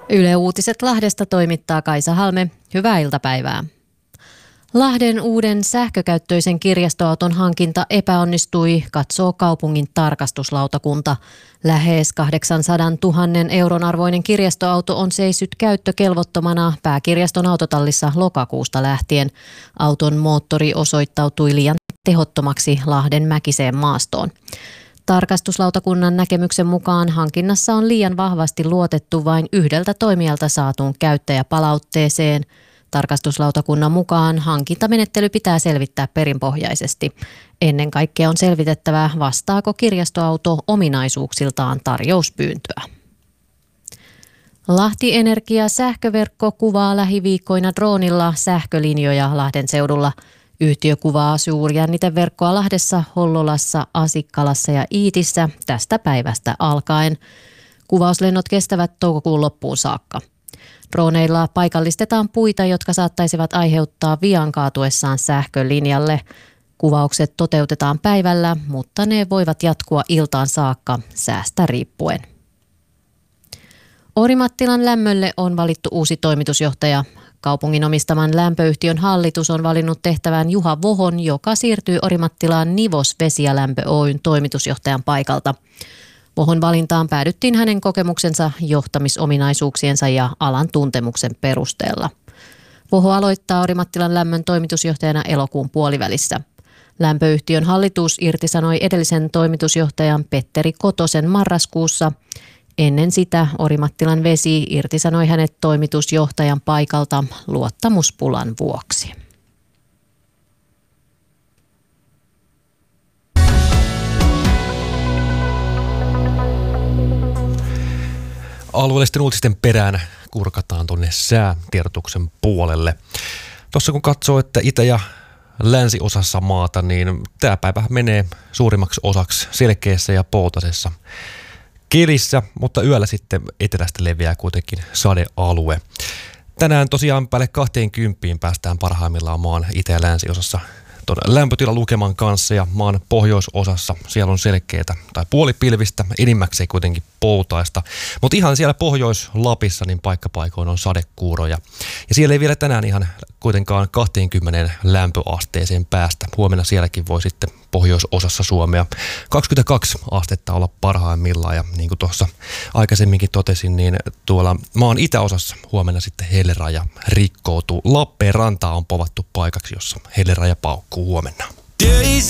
Yle Uutiset Lahdesta toimittaa Kaisa Halme. Hyvää iltapäivää. Lahden uuden sähkökäyttöisen kirjastoauton hankinta epäonnistui, katsoo kaupungin tarkastuslautakunta. Lähes 800 000 euron arvoinen kirjastoauto on seissyt käyttökelvottomana pääkirjaston autotallissa lokakuusta lähtien. Auton moottori osoittautui liian tehottomaksi Lahden mäkiseen maastoon. Tarkastuslautakunnan näkemyksen mukaan hankinnassa on liian vahvasti luotettu vain yhdeltä toimijalta saatuun käyttäjäpalautteeseen. Tarkastuslautakunnan mukaan hankintamenettely pitää selvittää perinpohjaisesti. Ennen kaikkea on selvitettävä, vastaako kirjastoauto ominaisuuksiltaan tarjouspyyntöä. Lahti Energia sähköverkko kuvaa lähiviikkoina droonilla sähkölinjoja Lahden seudulla. Yhtiö kuvaa suurjänniteverkkoa Lahdessa, Hollolassa, Asikkalassa ja Iitissä tästä päivästä alkaen. Kuvauslennot kestävät toukokuun loppuun saakka. Droneilla paikallistetaan puita, jotka saattaisivat aiheuttaa vian kaatuessaan sähkölinjalle. Kuvaukset toteutetaan päivällä, mutta ne voivat jatkua iltaan saakka säästä riippuen. Orimattilan lämmölle on valittu uusi toimitusjohtaja. Kaupungin omistaman lämpöyhtiön hallitus on valinnut tehtävään Juha Vohon, joka siirtyy Orimattilaan Nivos Vesi ja Lämpö Oyn toimitusjohtajan paikalta. Vohon valintaan päädyttiin hänen kokemuksensa, johtamisominaisuuksiensa ja alan tuntemuksen perusteella. Voho aloittaa Orimattilan lämmön toimitusjohtajana elokuun puolivälissä. Lämpöyhtiön hallitus irtisanoi edellisen toimitusjohtajan Petteri Kotosen marraskuussa. Ennen sitä Orimattilan Vesi irtisanoi hänet toimitusjohtajan paikalta luottamuspulan vuoksi. Alueellisten uutisten perään kurkataan tuonne säätiedotuksen puolelle. Tuossa kun katsoo, että itä- ja länsiosassa maata, niin tämä päivä menee suurimmaksi osaksi selkeässä ja poutasessa kelissä, mutta yöllä sitten etelästä leviää kuitenkin sadealue. Tänään tosiaan päälle 20 päästään parhaimmillaan maan itä- ja länsiosassa lämpötilalukeman kanssa ja maan pohjoisosassa siellä on selkeätä tai puolipilvistä, enimmäkseen kuitenkin poutaista. Mutta ihan siellä Pohjois-Lapissa niin paikkapaikoin on sadekuuroja. Ja siellä ei vielä tänään ihan kuitenkaan 20 lämpöasteeseen päästä. Huomenna sielläkin voi sitten pohjoisosassa Suomea 22 astetta olla parhaimmillaan. Ja niin kuin tuossa aikaisemminkin totesin, niin tuolla maan itäosassa huomenna sitten helleraja rikkoutuu. Lappeenrantaa on povattu paikaksi, jossa helleraja paukkuu huomenna.